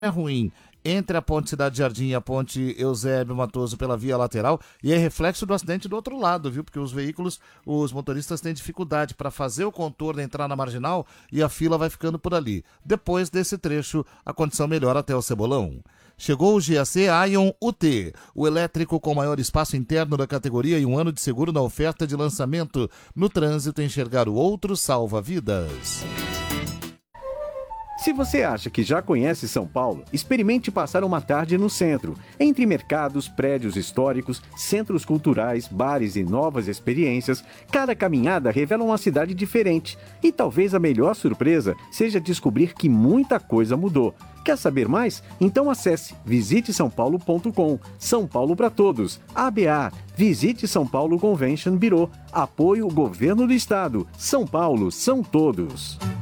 é ruim entre a ponte Cidade Jardim e a ponte Eusébio Matoso pela via lateral, e é reflexo do acidente do outro lado, viu? Porque os motoristas têm dificuldade para fazer o contorno, entrar na marginal, e a fila vai ficando por ali. Depois desse trecho, a condição melhora até o Cebolão. Chegou o GAC Ion UT, o elétrico com maior espaço interno da categoria e 1 ano de seguro na oferta de lançamento. No trânsito, enxergar o outro salva vidas. Se você acha que já conhece São Paulo, experimente passar uma tarde no centro, entre mercados, prédios históricos, centros culturais, bares e novas experiências. Cada caminhada revela uma cidade diferente. E talvez a melhor surpresa seja descobrir que muita coisa mudou. Quer saber mais? Então acesse visitesaopaulo.com. São Paulo para todos. ABA. Visite São Paulo Convention Bureau. Apoio Governo do Estado. São Paulo são todos.